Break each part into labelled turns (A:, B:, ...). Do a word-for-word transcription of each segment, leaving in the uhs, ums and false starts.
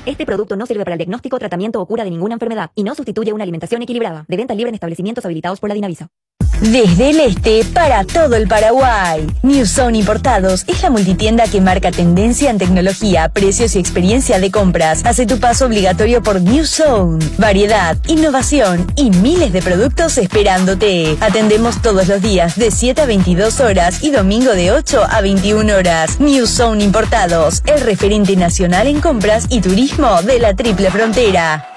A: Este producto no sirve para el diagnóstico, tratamiento o cura de ninguna enfermedad y no sustituye una alimentación equilibrada. De venta libre en establecimientos habilitados por la Dinavisa.
B: Desde el este para todo el Paraguay. New Zone Importados es la multitienda que marca tendencia en tecnología, precios y experiencia de compras. Hace tu paso obligatorio por New Zone. Variedad, innovación y miles de productos esperándote. Atendemos todos los días de siete a veintidós horas y domingo de ocho a veintiuna horas. New Zone Importados, el referente nacional en compras y turismo de la Triple Frontera.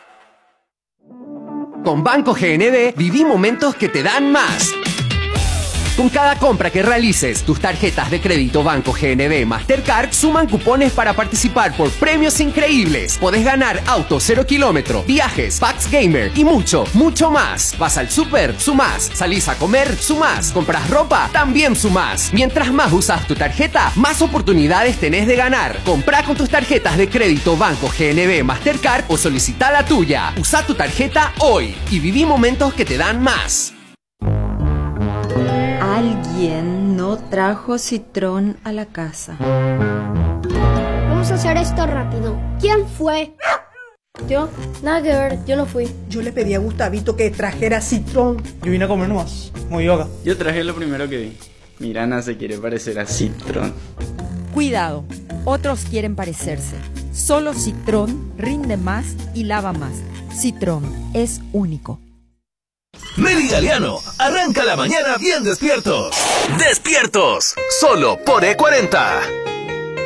C: Con Banco G N B viví momentos que te dan más. Con cada compra que realices, tus tarjetas de crédito Banco G N B Mastercard suman cupones para participar por premios increíbles. Podés ganar auto cero kilómetro, viajes, packs gamer y mucho, mucho más. Vas al súper, sumás. Salís a comer, sumás. Compras ropa, también sumás. Mientras más usas tu tarjeta, más oportunidades tenés de ganar. Comprá con tus tarjetas de crédito Banco G N B Mastercard o solicita la tuya. Usá tu tarjeta hoy y viví momentos que te dan más.
D: Alguien no trajo citrón a la casa.
E: Vamos a hacer esto rápido. ¿Quién fue? Yo, nada que ver, yo no fui.
F: Yo le pedí a Gustavito que trajera citrón.
G: Yo vine a comer nomás, como yoga.
H: Yo traje lo primero que vi. Mirana se quiere parecer a Citrón.
I: Cuidado, otros quieren parecerse. Solo Citrón rinde más y lava más. Citrón es único.
J: Meli Galeano, arranca la mañana bien despiertos. ¡Despiertos! Solo por E cuarenta.